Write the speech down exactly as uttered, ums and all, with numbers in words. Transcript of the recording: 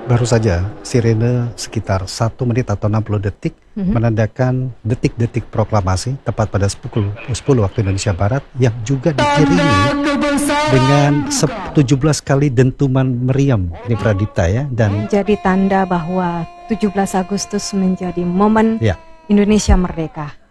Baru saja sirene sekitar satu menit atau enam puluh detik Mhm. menandakan detik-detik proklamasi tepat pada pukul sepuluh waktu Indonesia Barat, yang juga diiringi dengan sep- tujuh belas kali dentuman meriam. Ini Pradipta ya, dan Menjadi tanda bahwa tujuh belas Agustus menjadi momen ya, Indonesia merdeka.